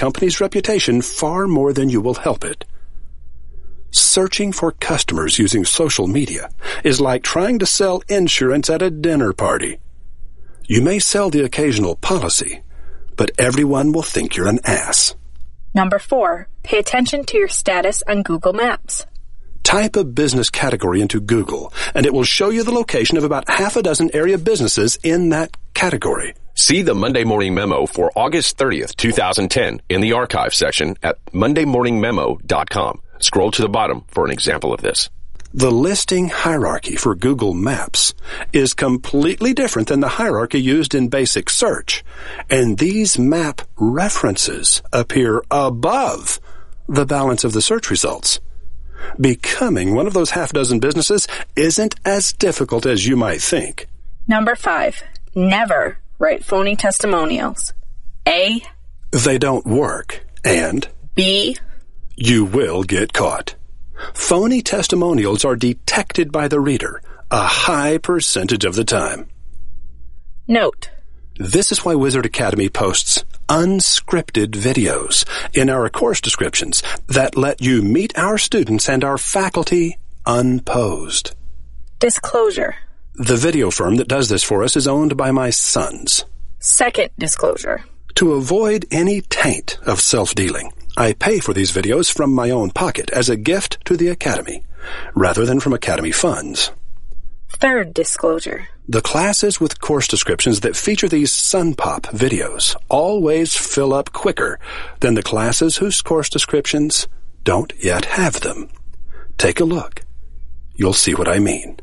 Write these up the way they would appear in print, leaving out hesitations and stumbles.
company's reputation far more than you will help it. Searching for customers using social media is like trying to sell insurance at a dinner party. You may sell the occasional policy, but everyone will think you're an ass. Number 4, pay attention to your status on Google Maps. Type a business category into Google, and it will show you the location of about half a dozen area businesses in that category. See the Monday Morning Memo for August 30th, 2010 in the archive section at mondaymorningmemo.com. Scroll to the bottom for an example of this. The listing hierarchy for Google Maps is completely different than the hierarchy used in basic search, and these map references appear above the balance of the search results. Becoming one of those half dozen businesses isn't as difficult as you might think. Number 5, never write phony testimonials. A, they don't work, and B, you will get caught. Phony testimonials are detected by the reader a high percentage of the time. Note: this is why Wizard Academy posts unscripted videos in our course descriptions that let you meet our students and our faculty unposed. Disclosure: the video firm that does this for us is owned by my sons. Second disclosure: to avoid any taint of self-dealing, I pay for these videos from my own pocket as a gift to the Academy, rather than from Academy funds. Third disclosure: the classes with course descriptions that feature these SunPop videos always fill up quicker than the classes whose course descriptions don't yet have them. Take a look. You'll see what I mean.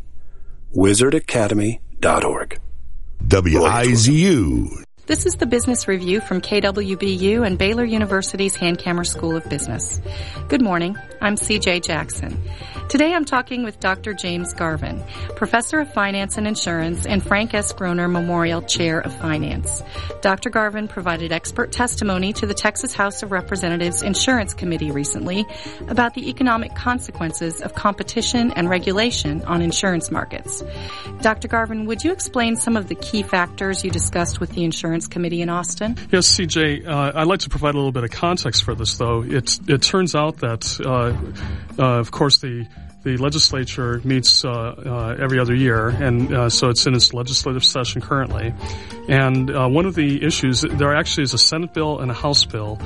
wizardacademy.org. WIZU. This is the Business Review from KWBU and Baylor University's Hankamer School of Business. Good morning. I'm CJ Jackson. Today I'm talking with Dr. James Garvin, Professor of Finance and Insurance and Frank S. Groner Memorial Chair of Finance. Dr. Garvin provided expert testimony to the Texas House of Representatives Insurance Committee recently about the economic consequences of competition and regulation on insurance markets. Dr. Garvin, would you explain some of the key factors you discussed with the Insurance Committee in Austin? Yes, CJ. I'd like to provide a little bit of context for this, though. It turns out that, of course, the legislature meets every other year, and so it's in its legislative session currently. And one of the issues, there actually is a Senate bill and a House bill,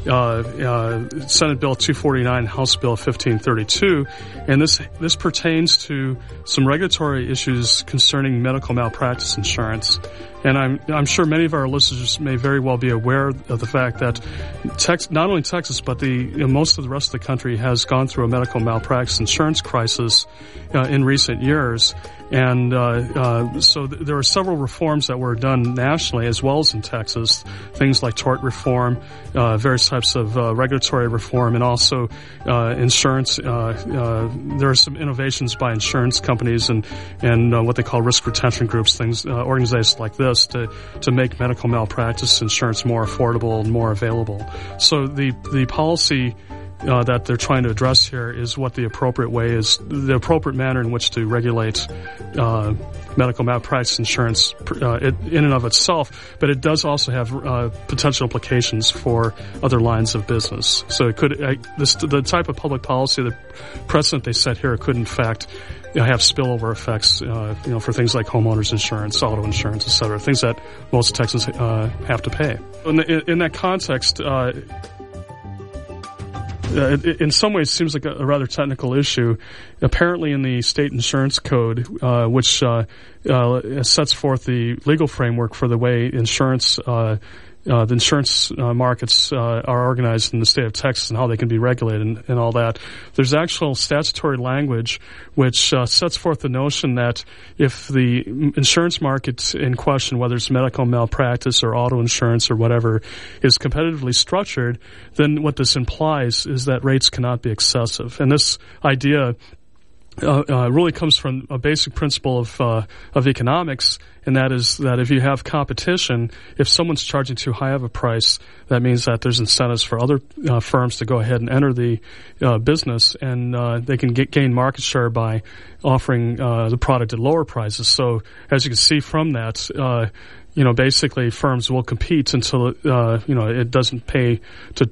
Senate Bill 249, House Bill 1532, and this pertains to some regulatory issues concerning medical malpractice insurance. And I'm sure many of our listeners may very well be aware of the fact that not only Texas, but most of the rest of the country has gone through a medical malpractice insurance crisis in recent years. And so there are several reforms that were done nationally as well as in Texas, things like tort reform, various types of regulatory reform, and also insurance. There are some innovations by insurance companies and what they call risk retention groups, organizations like this to make medical malpractice insurance more affordable and more available. So the policy that they're trying to address here is what the appropriate way is, the appropriate manner in which to regulate medical malpractice insurance in and of itself, but it does also have potential implications for other lines of business. So it could the type of public policy, the precedent they set here, could in fact have spillover effects, for things like homeowners insurance, auto insurance, et cetera, things that most Texans have to pay. In that context, in some ways, it seems like a rather technical issue. Apparently, in the state insurance code, which sets forth the legal framework for the way the insurance markets are organized in the state of Texas and how they can be regulated and all that. There's actual statutory language which sets forth the notion that if the insurance market in question, whether it's medical malpractice or auto insurance or whatever, is competitively structured, then what this implies is that rates cannot be excessive. And this idea really comes from a basic principle of economics, and that is that if you have competition, if someone's charging too high of a price, that means that there's incentives for other firms to go ahead and enter the business, and they can gain market share by offering the product at lower prices. So as you can see from that, basically firms will compete until, it doesn't pay to